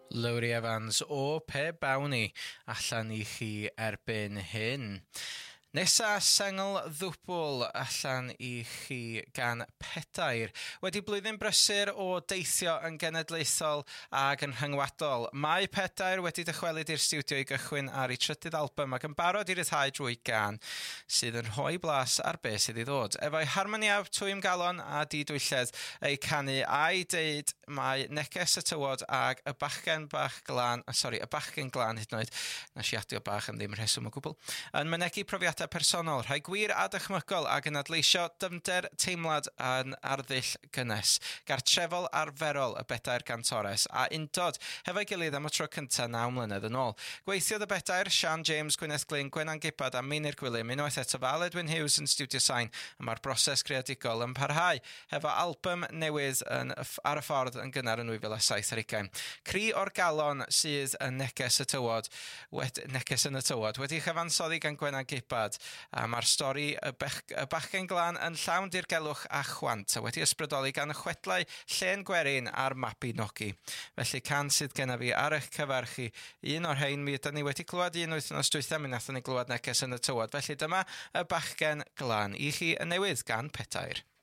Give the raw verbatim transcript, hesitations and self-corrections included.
Lowri Evans o Pe Bawni allan i chi erbyn hyn. Nesa sengl ddwbl allan i chi gan Pedair. Wedi blwyddyn brysur o deithio yn genedlaethol ag yn rhyngwladol. Mae Pedair wedi dychwelyd i'r stiwdio i gychwyn ar ei trydydd album ac yn barod i ryddhau drwy gan sydd yn rhoi blas ar beth sydd i ddod. Efo'i harmoniaf twym galon a didwylledd ei canu a'i deud mae neges y tywod ag y bachgen bach glan, sori, y bachgen glan hyd yn oed, na si adio bach am ddim rheswm o gwbl, yn mynegu profiadau personol, rhai gwir a dychmygol ac yn adleisio dyfnder teimlad yn arddull gynnes, gartrefol arferol y Bedair Gantores a undod hefo'i gilydd am y tro cyntaf naw mlynedd yn ôl. Gweithiodd y Bedair, Sian James, Gwyneth Glyn, Gwenan Gibbard a Meinir Gwilym unwaith eto fel Edwin Hughes yn Studio Sain a mae'r broses creadigol yn parhau hefo album newydd yn, ar y ffordd yn gynnar yn nwy fil a saith ar ugain. Cri o'r galon sydd yn neges y tywod, wedi, neges yn y tywod wedi chyfansoddi gan Gwenan Gibbard. A mae'r stori y, bech, y bachgen glan yn llawn dirgelwch a chwant a wedi ysbrydoli gan y chwedlau Llen Gwerin a'r Mabinogi. Felly can sydd genna fi ar eich cyfarch chi, un o'r rhain mi ydyn ni wedi clywed un wythnos dwytha mi nathon ni glywed neges yn y tywod. Felly dyma y bachgen glan i chi yn newydd gan Pedair.